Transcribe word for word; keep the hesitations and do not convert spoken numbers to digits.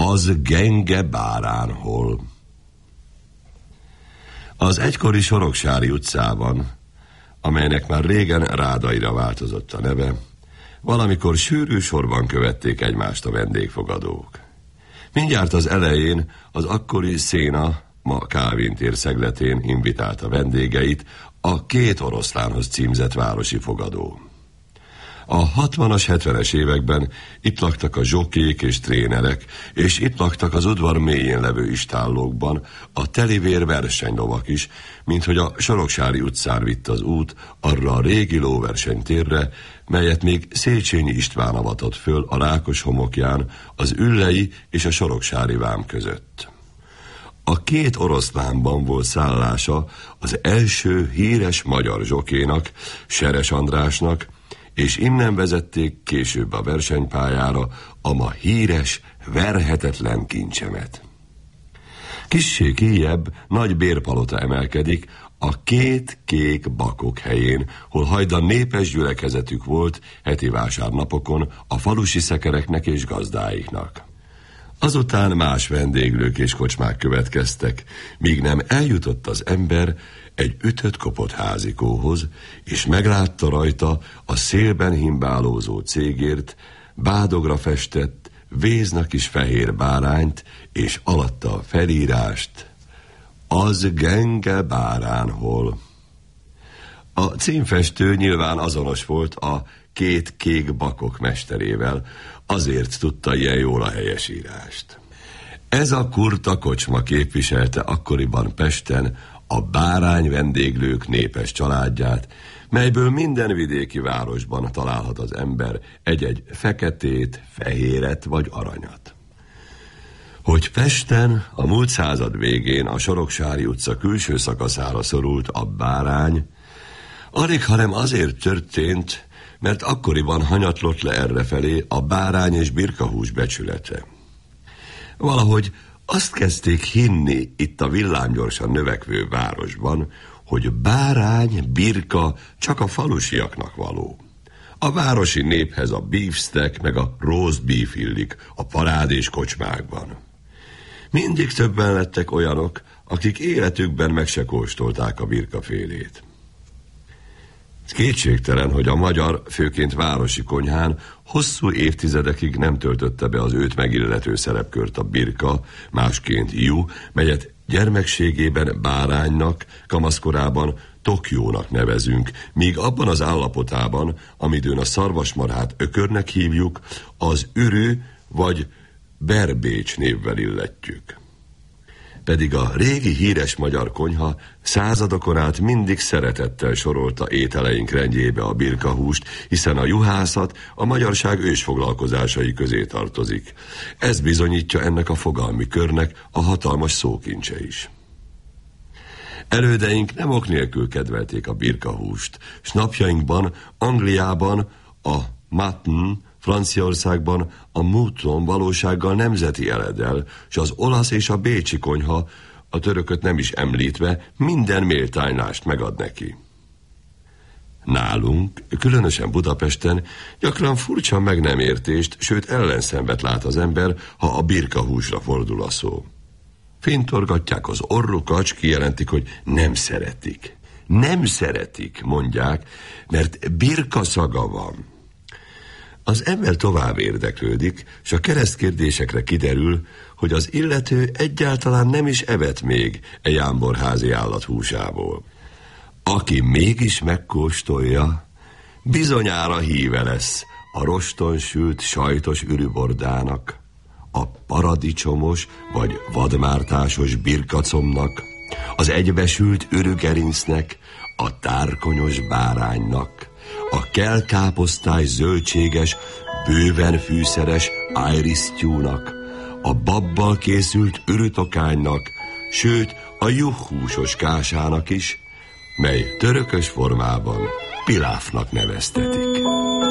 Az genge báránhol. Az egykori Soroksári utcában, amelynek már régen Rádaira változott a neve, valamikor sűrű sorban követték egymást a vendégfogadók. Mindjárt az elején az akkori Széna, ma Kálvin tér szegletén invitálta vendégeit a Két oroszlánhoz címzett városi fogadó. A hatvanas, hetvenes években itt laktak a zsokék és trénerek, és itt laktak az udvar mélyén levő istállókban a telivér versenylovak is, minthogy a Soroksári utcán vitt az út arra a régi lóversenytérre, melyet még Széchenyi István avatott föl a Rákos homokján az Üllei és a Soroksári vám között. A Két oroszlánban volt szállása az első híres magyar zsokénak, Seres Andrásnak, és innen vezették később a versenypályára a ma híres, verhetetlen Kincsemet. Kissé kijjebb nagy bérpalota emelkedik a Két kék bakok helyén, hol hajdan népes gyülekezetük volt heti vásárnapokon a falusi szekereknek és gazdáiknak. Azután más vendéglők és kocsmák következtek, míg nem eljutott az ember egy ütött-kopott házikóhoz, és meglátta rajta a szélben himbálózó cégért, bádogra festett, véznak is fehér bárányt, és alatta a felírást: az genge báránhol. A címfestő nyilván azonos volt a Két kék bakok mesterével, azért tudta ilyen jól a helyesírást. Ez a kurta kocsma képviselte akkoriban Pesten a bárány vendéglők népes családját, melyből minden vidéki városban találhat az ember egy-egy feketét, fehéret vagy aranyat. Hogy Pesten a múlt század végén a Soroksári utca külső szakaszára szorult a bárány, alig hanem azért történt, mert akkoriban hanyatlott le errefelé a bárány és birkahús becsülete. Valahogy azt kezdték hinni itt a villámgyorsan növekvő városban, hogy bárány, birka csak a falusiaknak való. A városi néphez a beefsteak meg a roast beef illik a parádés kocsmákban. Mindig többen lettek olyanok, akik életükben meg se kóstolták a birkafélét. Kétségtelen, hogy a magyar, főként városi konyhán hosszú évtizedekig nem töltötte be az őt megillető szerepkört a birka, másként jú, melyet gyermekségében báránynak, kamaszkorában Tokiónak nevezünk, míg abban az állapotában, amidőn a szarvasmarhát ökörnek hívjuk, az ürű vagy berbécs névvel illetjük. Pedig a régi híres magyar konyha századokon át mindig szeretettel sorolta ételeink rendjébe a birkahúst, hiszen a juhászat a magyarság ősfoglalkozásai közé tartozik. Ez bizonyítja ennek a fogalmi körnek a hatalmas szókincse is. Elődeink nem ok nélkül kedvelték a birkahúst, s napjainkban Angliában a mutton, Franciaországban a mouton valósággal nemzeti eledel, s az olasz és a bécsi konyha, a törököt nem is említve, minden méltánylást megad neki. Nálunk, különösen Budapesten gyakran furcsa meg nem értést, sőt ellenszenvet lát az ember, ha a birkahúsra fordul a szó. Fintorgatják az orrukat, s kijelentik, hogy nem szeretik. Nem szeretik, mondják, mert birka szaga van. Az ember tovább érdeklődik, s a keresztkérdésekre kiderül, hogy az illető egyáltalán nem is evett még e jámborházi állat húsából. Aki mégis megkóstolja, bizonyára híve lesz a roston sült sajtos ürübordának, a paradicsomos vagy vadmártásos birkacomnak, az egybesült ürügerincnek, a tárkonyos báránynak, a kelkáposztály zöldséges, bőven fűszeres Irish stew-nak, a babbal készült ürütokánynak, sőt a juhhúsos kásának is, mely törökös formában piláfnak neveztetik.